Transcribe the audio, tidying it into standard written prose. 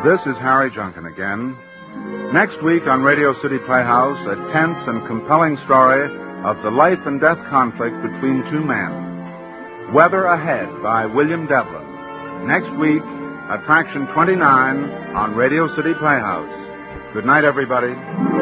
This is Harry Junkin again. Next week on Radio City Playhouse, a tense and compelling story of the life and death conflict between two men. Weather Ahead by William Devlin. Next week, Attraction 29 on Radio City Playhouse. Good night, everybody.